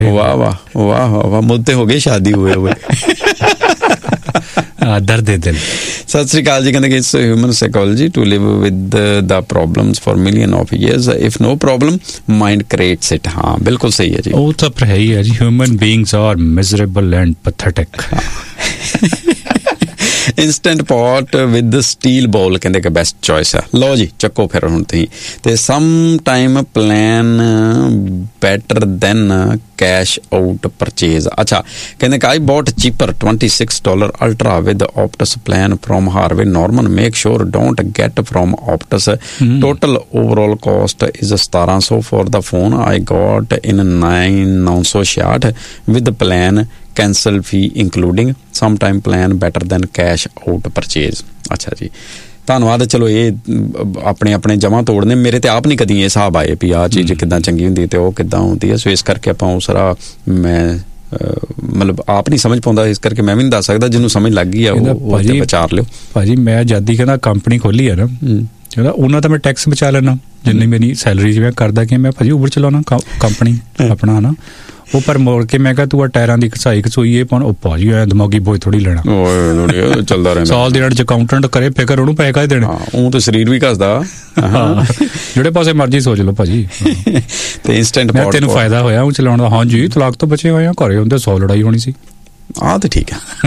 वाह वाह वाह वाह, मुझसे हो गई शादी हुए हुए। दर्द दिल। सत श्री अकाल जी। कहते it's human psychology to live with the problems for million of years, if no problem mind creates it. हाँ बिल्कुल सही है जी, वो तो है ही है जी। Human beings are miserable and pathetic. Instant pot with steel ball कहते कि बेस्ट चॉइस है। लो जी ਚੱਕੋ ਫਿਰ ਹੁਣ ਤੁਸੀਂ ਤੇ some time plan better than cash out purchase. ਅੱਛਾ ਕਹਿੰਦੇ ਕਿ ਆਈ bought cheaper $26 ultra with Optus plan from Harvey Norman, make sure don't get from Optus. Total overall caste is 1700 for the phone I got in 966 with plan cancel fee including some time plan better than cash out purchase. अच्छा जी ਧੰਨਵਾਦ। ਚਲੋ ਇਹ ਆਪਣੇ ਆਪਣੇ ਜਮ੍ਹਾਂ ਤੋੜਨੇ, ਮੇਰੇ ਤੇ ਆਪ ਨਹੀਂ ਕਦੀ ਇਹ ਹਿਸਾਬ ਆਏ ਵੀ ਆਹ ਚੀਜ਼ ਕਿੱਦਾਂ ਚੰਗੀ ਹੁੰਦੀ ਤੇ ਉਹ ਕਿੱਦਾਂ ਹੁੰਦੀ ਹੈ। ਸੋ ਇਸ ਕਰਕੇ ਆਪਾਂ ਉਸ ਸਾਰਾ ਮੈਂ ਮਤਲਬ ਆਪ ਨਹੀਂ ਸਮਝ ਪਾਉਂਦਾ, ਇਸ ਕਰਕੇ ਮੈਂ ਵੀ ਨਹੀਂ ਦੱਸ ਸਕਦਾ। ਜਿਹਨੂੰ ਸਮਝ ਲੱਗ ਗਈ ਆ ਉਹ ਤੇ ਵਿਚਾਰ ਲਿਓ। ਭਾਜੀ ਮੈਂ ਆਜ਼ਾਦੀ ਕਹਿੰਦਾ ਕੰਪਨੀ ਖੋਲੀ ਆ ਨਾ, ਕਹਿੰਦਾ ਉਹਨਾਂ ਦਾ ਮੈਂ ਟੈਕਸ ਬਚਾ ਲੈਣਾ ਜਿੰਨੀ ਮੇਰੀ ਸੈਲਰੀ ਜਿਵੇਂ ਕਰਦਾ ਕਿ ਮੈਂ ਭਾਜੀ ਉਬਰ ਚਲਾਉਣਾ ਕੰਪਨੀ ਆਪਣਾ ਨਾ। ਉਹ ਪਰ ਮੋੜ ਕੇ ਮੈਂ ਕਿਹਾ ਤੂੰ ਆ ਟਾਇਰਾਂ ਦੀ ਘਸਾਈ ਘਸੋਈ ਇਹ ਪਾਉਣ, ਉਹ ਭਾਜੀ ਐ ਦਿਮਾਗੀ ਬੋਝ ਥੋੜੀ ਲੈਣਾ, ਚੱਲਦਾ ਰਹਿੰਦਾ। ਸਾਲ ਦੇ ਚ ਅਕਾਊਂਟੈਂਟ ਕਰੇ ਫਿਕਰ, ਉਹਨੂੰ ਪੈਸੇ ਕਾਹਦੇ ਦੇਣੇ? ਉਹ ਤਾਂ ਸਰੀਰ ਵੀ ਘਸਦਾ, ਜਿਹੜੇ ਪਾਸੇ ਮਰਜੀ ਸੋਚ ਲਓ ਭਾਜੀ। ਤੇ ਇੰਸਟੈਂਟ ਪੌਟ ਤੈਨੂੰ ਫਾਇਦਾ ਹੋਇਆ ਉਹ ਚਲਾਉਣ ਦਾ? ਹਾਂਜੀ ਤਲਾਕ ਤੋਂ ਬਚੇ ਹੋਏ ਆ, ਘਰੇ ਹੁੰਦੇ 100 ਲੜਾਈ ਹੋਣੀ ਸੀ। ਆਹ ਤੇ ਠੀਕ ਹੈ,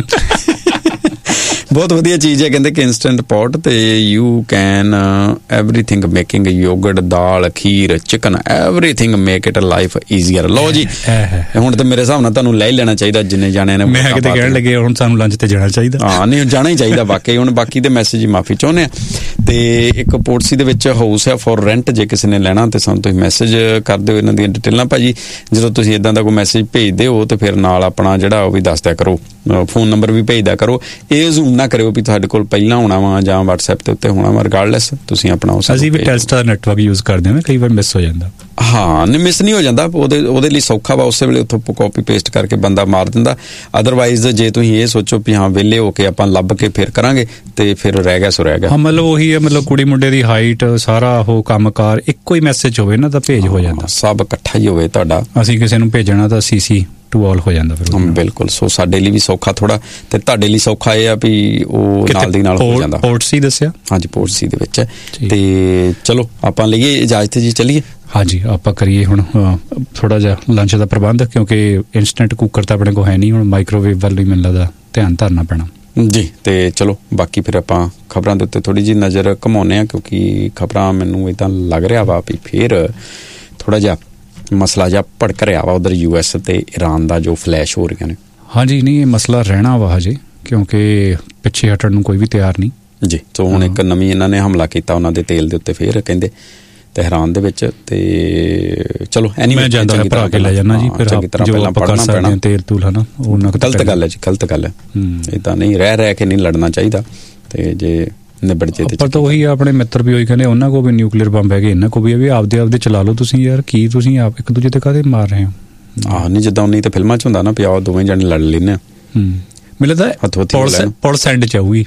ਬਹੁਤ ਵਧੀਆ ਚੀਜ਼ ਹੈ। ਕਹਿੰਦੇ ਕਿ ਇੰਸਟੈਂਟ ਪੌਟ ਤੇ you can everything making yoghurt, dal, kheer, chicken, everything make it life easier. ਲਓ ਜੀ ਹੁਣ ਤਾਂ ਮੇਰੇ ਹਿਸਾਬ ਨਾਲ ਤੁਹਾਨੂੰ ਲੈ ਹੀ ਲੈਣਾ ਚਾਹੀਦਾ ਜਿੰਨੇ ਜਾਣੇ ਨੇ। ਮੈਂ ਕਿਤੇ ਕਹਿਣ ਲੱਗੇ ਹੁਣ ਸਾਨੂੰ ਲੰਚ ਤੇ ਜਾਣਾ ਚਾਹੀਦਾ। ਹਾਂ ਨਹੀਂ ਜਾਣਾ ਹੀ ਚਾਹੀਦਾ ਵਾਕਈ। ਹੁਣ ਬਾਕੀ ਦੇ ਮੈਸੇਜ ਹੀ ਮਾਫੀ ਚਾਹੁੰਦੇ ਆ। ਤੇ ਇੱਕ ਪੋਰਟਸੀ ਦੇ ਵਿੱਚ ਹਾਊਸ ਹੈ ਫॉर ਰੈਂਟ, ਜੇ ਕਿਸੇ ਨੇ ਲੈਣਾ ਤੇ ਸਾਨੂੰ ਤੁਸੀਂ ਮੈਸੇਜ ਕਰ ਦਿਓ ਇਹਨਾਂ ਦੀਆਂ ਡਿਟੇਲਾਂ। ਭਾਜੀ ਜਦੋਂ ਤੁਸੀਂ ਇੱਦਾਂ ਦਾ ਕੋਈ ਮੈਸੇਜ ਭੇਜਦੇ ਹੋ ਤੇ ਫਿਰ ਨਾਲ ਆਪਣਾ ਜਿਹੜਾ ਉਹ ਵੀ ਦੱਸ ਦਿਆ ਕਰੋ, ਫੋਨ ਨੰਬਰ ਵੀ ਭੇਜਦਾ ਕਰੋ। ਇਹ ਜ਼ੂਮ ਨਾ ਕਰਿਓ ਵੀ ਤੁਹਾਡੇ ਕੋਲ ਪਹਿਲਾਂ ਹੋਣਾ ਵਾ ਜਾਂ WhatsApp ਦੇ ਉੱਤੇ ਹੋਣਾ ਵਾ, ਰਿਗਾਰਡਲੈਸ ਤੁਸੀਂ ਆਪਣਾ ਉਸ। ਅਸੀਂ ਵੀ ਟੈਲਸਟਾਰ ਨੈਟਵਰਕ ਯੂਜ਼ ਕਰਦੇ ਹਾਂ ਨਾ, ਕਈ ਵਾਰ ਮਿਸ ਹੋ ਜਾਂਦਾ। ਹਾਂ ਨਹੀਂ ਮਿਸ ਨਹੀਂ ਹੋ ਜਾਂਦਾ, ਉਹਦੇ ਲਈ ਸੌਖਾ ਵਾ, ਉਸੇ ਵੇਲੇ ਉੱਥੋਂ ਕਾਪੀ ਪੇਸਟ ਕਰਕੇ ਬੰਦਾ ਮਾਰ ਦਿੰਦਾ। ਅਦਰਵਾਈਜ਼ ਜੇ ਤੁਸੀਂ ਇਹ ਸੋਚੋ ਵੀ ਹਾਂ ਵਿਹਲੇ ਹੋ ਕੇ ਆਪਾਂ ਲੱਭ ਕੇ ਫਿਰ ਕਰਾਂਗੇ ਤੇ ਫਿਰ ਰਹਿ ਗਿਆ ਸੋ ਰਹਿ ਗਿਆ। ਹਾਂ ਮਤਲਬ ਉਹੀ ਹੈ, ਮਤਲਬ ਕੁੜੀ ਮੁੰਡੇ ਦੀ ਹਾਈਟ ਸਾਰਾ ਉਹ ਕੰਮਕਾਰ ਇੱਕੋ ਹੀ ਮੈਸੇਜ ਹੋਵੇ ਨਾ ਤਾਂ ਭੇਜ ਹੋ ਜਾਂਦਾ, ਸਭ ਇਕੱਠਾ ਹੀ ਹੋਵੇ ਤੁਹਾਡਾ। ਅਸੀਂ ਕਿਸੇ ਨੂੰ ਭੇਜਣਾ ਤਾਂ CC ਟੂ ਆਲ ਹੋ ਜਾਂਦਾ ਫਿਰ। ਬਿਲਕੁਲ। ਸੋ ਸਾਡੇ ਲਈ ਵੀ ਸੌਖਾ ਥੋੜਾ ਤੇ ਤੁਹਾਡੇ ਲਈ ਸੌਖਾ ਇਹ ਆ ਵੀ ਉਹ ਨਾਲ ਦੀ ਨਾਲ ਹੋ ਜਾਂਦਾ। ਪੋਰਟਸੀ ਦੱਸਿਆ? ਹਾਂਜੀ ਪੋਰਟਸੀ ਦੇ ਵਿੱਚ। ਤੇ ਚਲੋ ਆਪਾਂ ਲਈਏ ਇਜਾਜ਼ਤ ਜੀ, ਚੱਲੀਏ। ਹਾਂਜੀ ਆਪਾਂ ਕਰੀਏ ਹੁਣ ਥੋੜਾ ਜਿਹਾ ਲੰਚ ਦਾ ਪ੍ਰਬੰਧ, ਕਿਉਂਕਿ ਇੰਸਟੈਂਟ ਕੁੱਕਰ ਤਾਂ ਆਪਣੇ ਕੋਲ ਹੈ ਨਹੀਂ, ਹੁਣ ਮਾਈਕ੍ਰੋਵੇਵ ਵੱਲ ਹੀ ਮੈਨੂੰ ਲੱਗਦਾ ਧਿਆਨ ਧਰਨਾ ਪੈਣਾ ਜੀ। ਤੇ ਚਲੋ ਬਾਕੀ ਫਿਰ ਆਪਾਂ ਖਬਰਾਂ ਦੇ ਉੱਤੇ ਥੋੜੀ ਜਿਹੀ ਨਜ਼ਰ ਘਮਾਉਂਦੇ ਹਾਂ, ਕਿਉਂਕਿ ਖਬਰਾਂ ਮੈਨੂੰ ਇੱਦਾਂ ਲੱਗ ਰਿਹਾ ਵਾ ਵੀ ਫਿਰ ਥੋੜਾ ਜਿਹਾ ਮਸਲਾ ਜਿਹਾ ਭੜਕ ਰਿਹਾ ਵਾ ਉਧਰ US ਤੇ ਈਰਾਨ ਦਾ ਜੋ ਫਲੈਸ਼ ਹੋ ਰਹੀਆਂ ਨੇ। ਹਾਂਜੀ ਨਹੀਂ ਇਹ ਮਸਲਾ ਰਹਿਣਾ ਵਾ ਹਜੇ, ਕਿਉਂਕਿ ਪਿੱਛੇ ਹਟਣ ਨੂੰ ਕੋਈ ਵੀ ਤਿਆਰ ਨਹੀਂ ਜੀ। ਸੋ ਹੁਣ ਇੱਕ ਨਵੀਂ ਇਹਨਾਂ ਨੇ ਹਮਲਾ ਕੀਤਾ ਉਹਨਾਂ ਦੇ ਤੇਲ ਦੇ ਉੱਤੇ ਫਿਰ ਕਹਿੰਦੇ ਤਹਿਰਾਨ ਦੇ ਵਿੱਚ। ਤੇ ਚਲੋ ਮੈਂ ਜਾਂਦਾ ਭਰਾ ਕੇ ਲੈ ਜਾਣਾ ਜੀ, ਫਿਰ ਚੰਗੀ ਤਰ੍ਹਾਂ ਪਹਿਲਾਂ ਪੜ੍ਹਨਾ ਪੈਣਾ ਤੇਲ ਤੂਲ ਹਨਾ। ਉਹ ਗਲਤ ਗੱਲ ਹੈ ਜੀ, ਗਲਤ ਗੱਲ ਹੈ। ਏਦਾਂ ਨਹੀਂ ਰਹਿ ਕੇ ਨਹੀਂ ਲੜਨਾ ਚਾਹੀਦਾ। ਤੇ ਜੇ ਨਿਬੜ ਜੇ ਤੇ ਤਾਂ ਉਹੀ ਆਪਣੇ ਮਿੱਤਰ ਵੀ ਉਹੀ ਕਹਿੰਦੇ ਉਹਨਾਂ ਕੋਲ ਵੀ ਨਿਊਕਲੀਅਰ ਬੰਬ ਹੈਗੇ, ਇਹਨਾਂ ਕੋਲ ਵੀ ਆਪਦੇ ਚਲਾ ਲਓ ਤੁਸੀਂ। ਯਾਰ ਕੀ ਤੁਸੀਂ ਆਪ ਇੱਕ ਦੂਜੇ ਤੇ ਕਾਹਦੇ ਮਾਰ ਰਹੇ ਹੋ? ਨਹੀਂ ਜਿੱਦਾਂ ਨਹੀਂ ਤਾਂ ਫਿਲਮਾਂ 'ਚ ਹੁੰਦਾ ਨਾ ਵੀ ਆਓ ਦੋਵੇਂ ਜਣੇ ਲੜ ਲੈਂਦੇ ਆ। ਮੈਨੂੰ ਲੱਗਦਾ ਪੁਲਿਸ ਐਂਡ 'ਚ ਆਊਗੀ,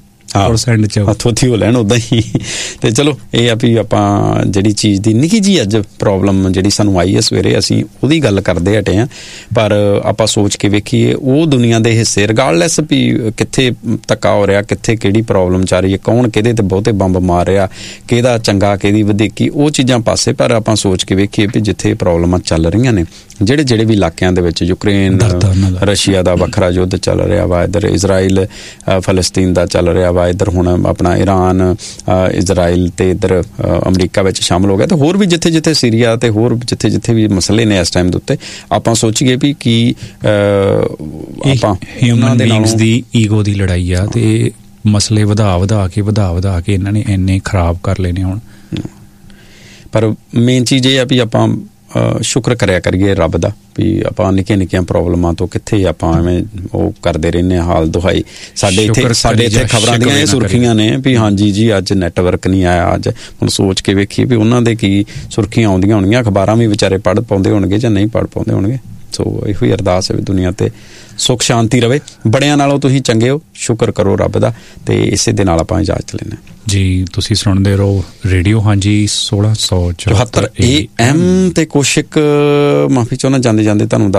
ਹੱਥੋਂ ਹੋ ਲੈਣ ਉਦਾਂ ਹੀ। ਤੇ ਚਲੋ ਇਹ ਆ ਵੀ ਆਪਾਂ ਜਿਹੜੀ ਚੀਜ਼ ਦੀ ਨਿੱਕੀ ਜੀ ਅੱਜ ਪ੍ਰੋਬਲਮ ਜਿਹੜੀ ਸਾਨੂੰ ਆਈ ਹੈ ਸਵੇਰੇ, ਅਸੀਂ ਉਹਦੀ ਗੱਲ ਕਰਦੇ ਹਟੇ ਹਾਂ। ਪਰ ਆਪਾਂ ਸੋਚ ਕੇ ਵੇਖੀਏ ਉਹ ਦੁਨੀਆ ਦੇ ਹਿੱਸੇ ਰਿਗਾਰਡਲੈਸ ਵੀ ਕਿੱਥੇ ਧੱਕਾ ਹੋ ਰਿਹਾ, ਕਿੱਥੇ ਕਿਹੜੀ ਪ੍ਰੋਬਲਮ ਚੱਲ ਰਹੀ ਹੈ, ਕੌਣ ਕਿਹਦੇ ਤੇ ਬਹੁਤੇ ਬੰਬ ਮਾਰ ਰਿਹਾ, ਕਿਹਦਾ ਚੰਗਾ ਕਿਹਦੀ ਵਧੀਕੀ, ਉਹ ਚੀਜ਼ਾਂ ਪਾਸੇ। ਪਰ ਆਪਾਂ ਸੋਚ ਕੇ ਵੇਖੀਏ ਵੀ ਜਿੱਥੇ ਪ੍ਰੋਬਲਮਾਂ ਚੱਲ ਰਹੀਆਂ ਨੇ, ਜਿਹੜੇ ਵੀ ਇਲਾਕਿਆਂ ਦੇ ਵਿੱਚ ਯੂਕਰੇਨ ਰਸ਼ੀਆ ਦਾ ਵੱਖਰਾ ਯੁੱਧ ਚੱਲ ਰਿਹਾ ਵਾ, ਇੱਧਰ ਇਜ਼ਰਾਈਲ ਫਲਸਤੀਨ ਦਾ ਚੱਲ ਰਿਹਾ ਵਾ, ਇੱਧਰ ਹੁਣ ਆਪਣਾ ਈਰਾਨ ਇਜ਼ਰਾਈਲ ਤੇ ਇੱਧਰ ਅਮਰੀਕਾ ਵਿੱਚ ਸ਼ਾਮਲ ਹੋ ਗਿਆ, ਤੇ ਹੋਰ ਵੀ ਜਿੱਥੇ ਸੀਰੀਆ ਤੇ ਹੋਰ ਜਿੱਥੇ ਵੀ ਮਸਲੇ ਨੇ ਇਸ ਟਾਈਮ ਦੇ ਉੱਤੇ ਆਪਾਂ ਸੋਚੀਏ ਵੀ ਕੀ ਆਪਾਂ ਹਿਊਮਨ ਬੀਇੰਗਸ ਦੀ ਈਗੋ ਦੀ ਲੜਾਈ ਆ ਤੇ ਮਸਲੇ ਵਧਾ ਕੇ ਇਹਨਾਂ ਨੇ ਇੰਨੇ ਖਰਾਬ ਕਰ ਲਏ ਨੇ ਹੁਣ। ਪਰ ਮੇਨ ਚੀਜ਼ ਇਹ ਆ ਵੀ ਆਪਾਂ ਸ਼ੁਕਰ ਕਰਿਆ ਕਰੀਏ ਰੱਬ ਦਾ ਵੀ ਆਪਾਂ ਨਿੱਕੀਆਂ ਪ੍ਰੋਬਲਮਾਂ ਤੋਂ ਕਿੱਥੇ ਆਪਾਂ ਐਵੇਂ ਉਹ ਕਰਦੇ ਰਹਿੰਦੇ ਹਾਂ ਹਾਲ ਦੁਹਾਈ। ਸਾਡੇ ਇੱਥੇ ਖਬਰਾਂ ਦੀਆਂ ਇਹ ਸੁਰਖੀਆਂ ਨੇ ਵੀ ਹਾਂਜੀ ਜੀ ਅੱਜ ਨੈਟਵਰਕ ਨਹੀਂ ਆਇਆ। ਅੱਜ ਹੁਣ ਸੋਚ ਕੇ ਵੇਖੀਏ ਵੀ ਉਹਨਾਂ ਦੇ ਕੀ ਸੁਰਖੀਆਂ ਆਉਂਦੀਆਂ ਹੋਣਗੀਆਂ, ਅਖਬਾਰਾਂ ਵੀ ਵਿਚਾਰੇ ਪੜ੍ਹ ਪਾਉਂਦੇ ਹੋਣਗੇ ਜਾਂ ਨਹੀਂ ਪੜ੍ਹ ਪਾਉਂਦੇ ਹੋਣਗੇ। ਸੋ ਇਹੋ ਹੀ ਅਰਦਾਸ ਹੈ ਵੀ ਦੁਨੀਆ ਤੇ ਸੁੱਖ ਸ਼ਾਂਤੀ ਰਵੇ। ਬੜਿਆਂ ਨਾਲੋਂ ਤੁਸੀਂ ਚੰਗੇ ਹੋ, ਸ਼ੁਕਰ ਕਰੋ ਰੱਬ ਦਾ। ਤੇ ਇਸੇ ਦੇ ਨਾਲ ਆਪਾਂ ਇਜਾਜ਼ਤ ਲੈਂਦੇ ਜੀ। ਤੁਸੀਂ ਸੁਣਦੇ ਰਹੋ ਰੇਡੀਓ ਹਾਂਜੀ 1674 AM। ਤੇ ਕੁਛ ਇੱਕ ਮਾਫੀ ਚਾਹੁੰਦਾ ਜਾਂਦੇ ਜਾਂਦੇ ਤੁਹਾਨੂੰ